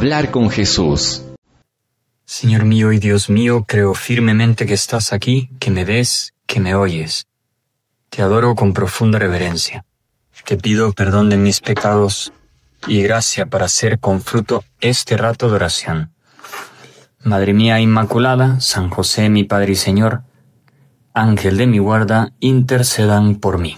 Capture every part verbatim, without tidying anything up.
Hablar con Jesús. Señor mío y Dios mío, creo firmemente que estás aquí, que me ves, que me oyes. Te adoro con profunda reverencia. Te pido perdón de mis pecados y gracia para hacer con fruto este rato de oración. Madre mía Inmaculada, San José, mi Padre y Señor, Ángel de mi guarda, intercedan por mí.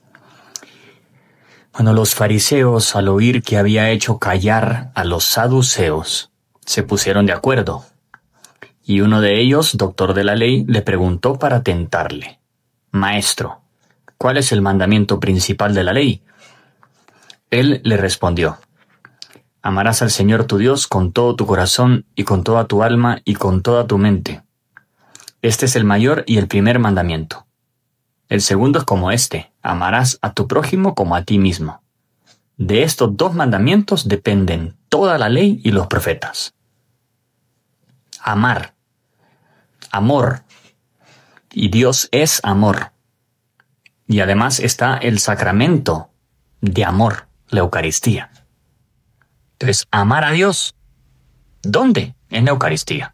Bueno, los fariseos, al oír que había hecho callar a los saduceos, se pusieron de acuerdo. Y uno de ellos, doctor de la ley, le preguntó para tentarle: Maestro, ¿cuál es el mandamiento principal de la ley? Él le respondió: Amarás al Señor tu Dios con todo tu corazón y con toda tu alma y con toda tu mente. Este es el mayor y el primer mandamiento. El segundo es como este: amarás a tu prójimo como a ti mismo. De estos dos mandamientos dependen toda la ley y los profetas. Amar. Amor. Y Dios es amor. Y además está el sacramento de amor, la Eucaristía. Entonces, amar a Dios, ¿dónde? En la Eucaristía.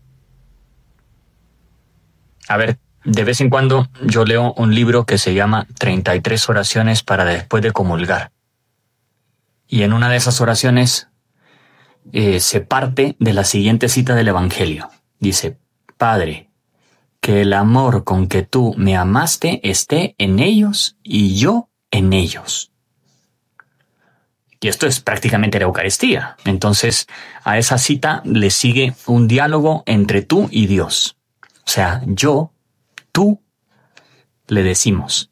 A ver, de vez en cuando yo leo un libro que se llama treinta y tres oraciones para después de comulgar. Y en una de esas oraciones eh, se parte de la siguiente cita del Evangelio. Dice: Padre, que el amor con que tú me amaste esté en ellos y yo en ellos. Y esto es prácticamente la Eucaristía. Entonces, a esa cita le sigue un diálogo entre tú y Dios. O sea, yo, tú, le decimos: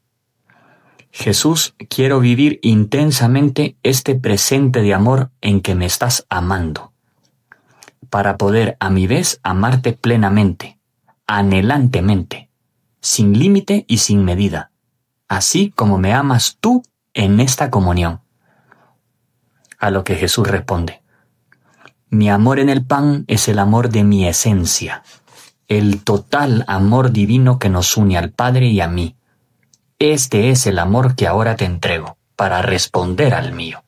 Jesús, quiero vivir intensamente este presente de amor en que me estás amando, para poder a mi vez amarte plenamente, anhelantemente, sin límite y sin medida, así como me amas tú en esta comunión. A lo que Jesús responde: Mi amor en el pan es el amor de mi esencia, el total amor divino que nos une al Padre y a mí. Este es el amor que ahora te entrego para responder al mío.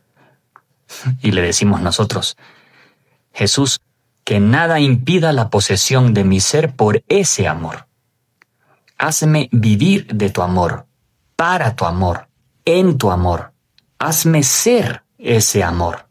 Y le decimos nosotros: Jesús, que nada impida la posesión de mi ser por ese amor. Hazme vivir de tu amor, para tu amor, en tu amor. Hazme ser ese amor.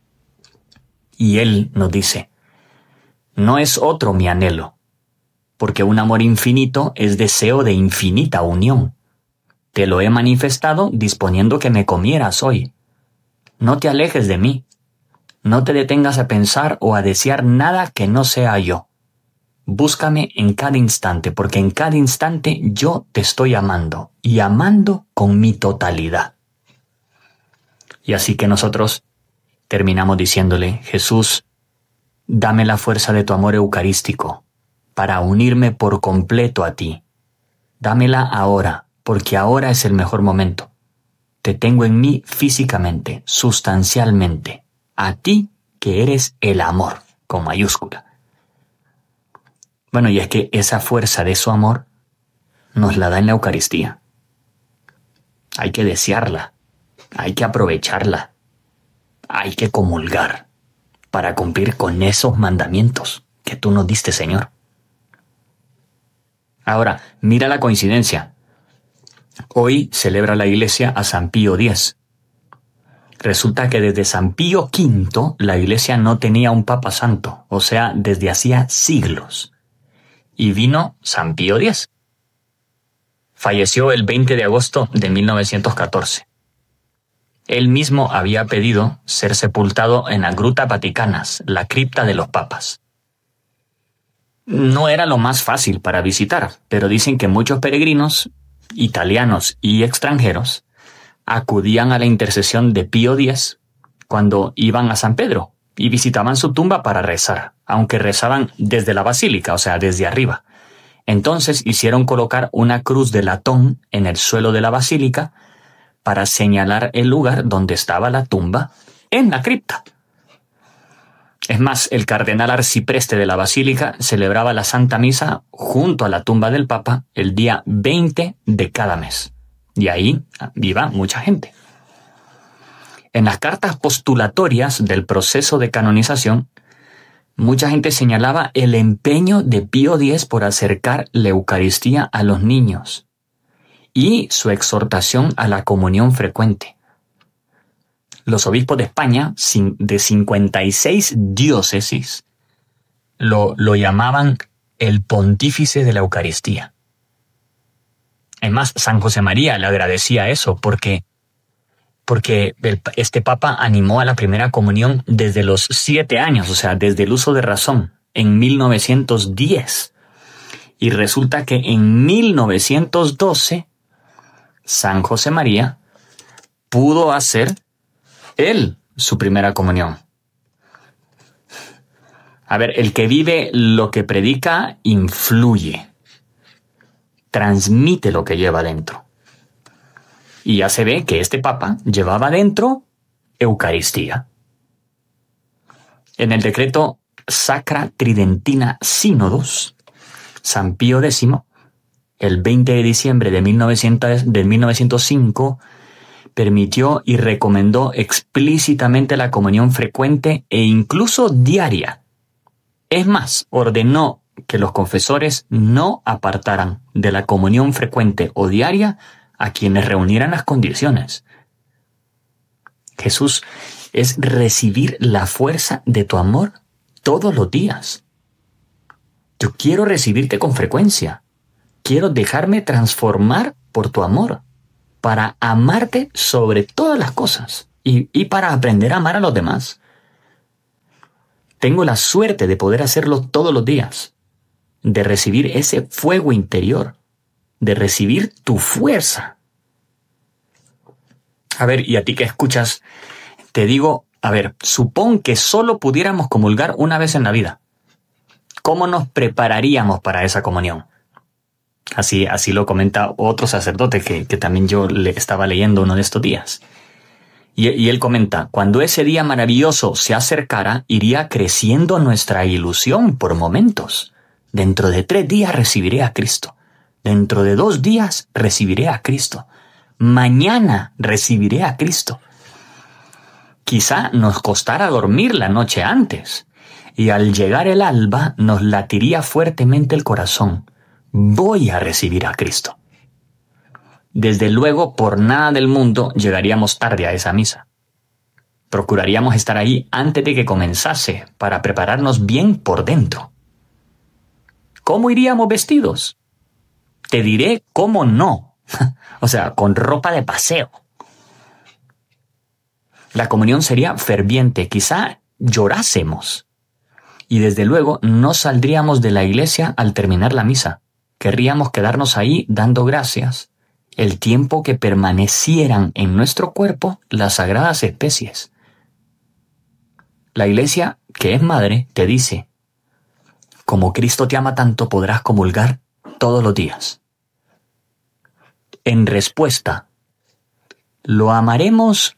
Y Él nos dice: No es otro mi anhelo, porque un amor infinito es deseo de infinita unión. Te lo he manifestado disponiendo que me comieras hoy. No te alejes de mí. No te detengas a pensar o a desear nada que no sea yo. Búscame en cada instante, porque en cada instante yo te estoy amando, y amando con mi totalidad. Y así que nosotros terminamos diciéndole: Jesús, dame la fuerza de tu amor eucarístico para unirme por completo a ti. Dámela ahora, porque ahora es el mejor momento. Te tengo en mí físicamente, sustancialmente, a ti que eres el amor, con mayúscula. Bueno, y es que esa fuerza de su amor nos la da en la Eucaristía. Hay que desearla, hay que aprovecharla, hay que comulgar para cumplir con esos mandamientos que tú nos diste, Señor. Ahora, mira la coincidencia. Hoy celebra la Iglesia a San Pío X. Resulta que desde San Pío V la Iglesia no tenía un Papa Santo, o sea, desde hacía siglos. Y vino San Pío X. Falleció el veinte de agosto de mil novecientos catorce. Él mismo había pedido ser sepultado en las Grutas Vaticanas, la cripta de los papas. No era lo más fácil para visitar, pero dicen que muchos peregrinos, italianos y extranjeros, acudían a la intercesión de Pío X cuando iban a San Pedro y visitaban su tumba para rezar, aunque rezaban desde la basílica, o sea, desde arriba. Entonces hicieron colocar una cruz de latón en el suelo de la basílica para señalar el lugar donde estaba la tumba en la cripta. Es más, el cardenal arcipreste de la basílica celebraba la Santa Misa junto a la tumba del Papa el día veinte de cada mes. Y ahí iba mucha gente. En las cartas postulatorias del proceso de canonización, mucha gente señalaba el empeño de Pío X por acercar la Eucaristía a los niños y su exhortación a la comunión frecuente. Los obispos de España, de cincuenta y seis diócesis, lo, lo llamaban el pontífice de la Eucaristía. Es más, San José María le agradecía eso porque, porque el, este papa animó a la primera comunión desde los siete años, o sea, desde el uso de razón, en mil novecientos diez. Y resulta que en mil novecientos doce, San José María pudo hacer él su primera comunión. A ver, el que vive lo que predica influye, transmite lo que lleva dentro. Y ya se ve que este papa llevaba dentro Eucaristía. En el decreto Sacra Tridentina Sínodos, San Pío X, el veinte de diciembre de, mil novecientos, de mil novecientos cinco, permitió y recomendó explícitamente la comunión frecuente e incluso diaria. Es más, ordenó que los confesores no apartaran de la comunión frecuente o diaria a quienes reunieran las condiciones. Jesús es recibir la fuerza de tu amor todos los días. Yo quiero recibirte con frecuencia. Quiero dejarme transformar por tu amor, para amarte sobre todas las cosas y, y para aprender a amar a los demás. Tengo la suerte de poder hacerlo todos los días, de recibir ese fuego interior, de recibir tu fuerza. A ver, y a ti que escuchas, te digo, a ver, supón que solo pudiéramos comulgar una vez en la vida. ¿Cómo nos prepararíamos para esa comunión? Así, así lo comenta otro sacerdote que, que también yo le estaba leyendo uno de estos días. Y, y él comenta, cuando ese día maravilloso se acercara, iría creciendo nuestra ilusión por momentos. Dentro de tres días recibiré a Cristo. Dentro de dos días recibiré a Cristo. Mañana recibiré a Cristo. Quizá nos costara dormir la noche antes, y al llegar el alba nos latiría fuertemente el corazón. Voy a recibir a Cristo. Desde luego, por nada del mundo llegaríamos tarde a esa misa. Procuraríamos estar ahí antes de que comenzase, para prepararnos bien por dentro. ¿Cómo iríamos vestidos? Te diré cómo no. O sea, con ropa de paseo. La comunión sería ferviente, quizá llorásemos. Y desde luego no saldríamos de la iglesia al terminar la misa. Querríamos quedarnos ahí dando gracias el tiempo que permanecieran en nuestro cuerpo las sagradas especies. La iglesia, que es madre, te dice, como Cristo te ama tanto, podrás comulgar todos los días. En respuesta, lo amaremos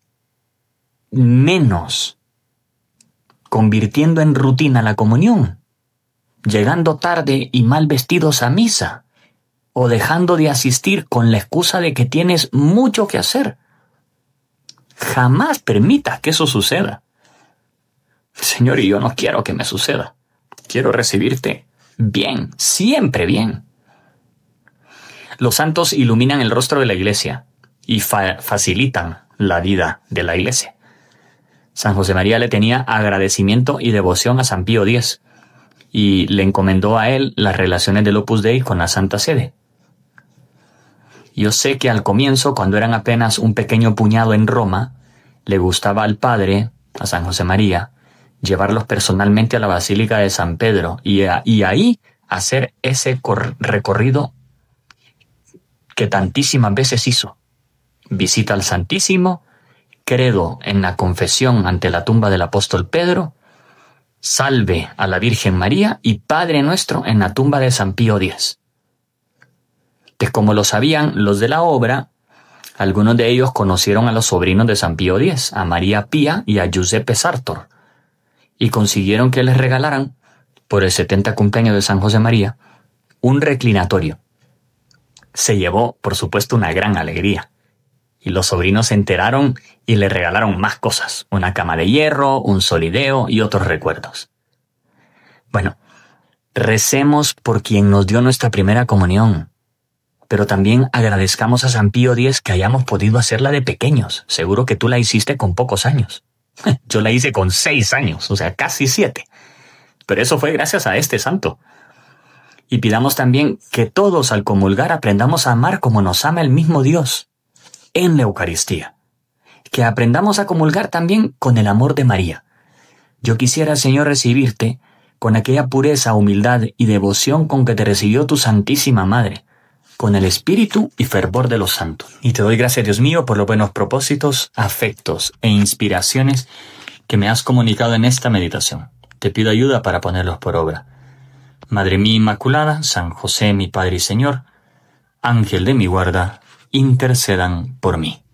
menos, convirtiendo en rutina la comunión, llegando tarde y mal vestidos a misa, o dejando de asistir con la excusa de que tienes mucho que hacer. Jamás permitas que eso suceda. Señor, y yo no quiero que me suceda. Quiero recibirte bien, siempre bien. Los santos iluminan el rostro de la iglesia y fa- facilitan la vida de la iglesia. San José María le tenía agradecimiento y devoción a San Pío X y le encomendó a él las relaciones del Opus Dei con la Santa Sede. Yo sé que al comienzo, cuando eran apenas un pequeño puñado en Roma, le gustaba al padre, a San José María, llevarlos personalmente a la Basílica de San Pedro y, a, y ahí hacer ese cor- recorrido que tantísimas veces hizo. Visita al Santísimo, credo en la confesión ante la tumba del apóstol Pedro, salve a la Virgen María y Padre Nuestro en la tumba de San Pío X. Pues como lo sabían los de la obra, algunos de ellos conocieron a los sobrinos de San Pío X, a María Pía y a Giuseppe Sartor, y consiguieron que les regalaran, por el setenta cumpleaños de San José María, un reclinatorio. Se llevó, por supuesto, una gran alegría. Y los sobrinos se enteraron y le regalaron más cosas, una cama de hierro, un solideo y otros recuerdos. Bueno, recemos por quien nos dio nuestra primera comunión, pero también agradezcamos a San Pío X que hayamos podido hacerla de pequeños. Seguro que tú la hiciste con pocos años. Yo la hice con seis años, o sea, casi siete. Pero eso fue gracias a este santo. Y pidamos también que todos al comulgar aprendamos a amar como nos ama el mismo Dios en la Eucaristía. Que aprendamos a comulgar también con el amor de María. Yo quisiera, Señor, recibirte con aquella pureza, humildad y devoción con que te recibió tu Santísima Madre, con el espíritu y fervor de los santos. Y te doy gracias, Dios mío, por los buenos propósitos, afectos e inspiraciones que me has comunicado en esta meditación. Te pido ayuda para ponerlos por obra. Madre mía Inmaculada, San José, mi Padre y Señor, Ángel de mi guarda, intercedan por mí.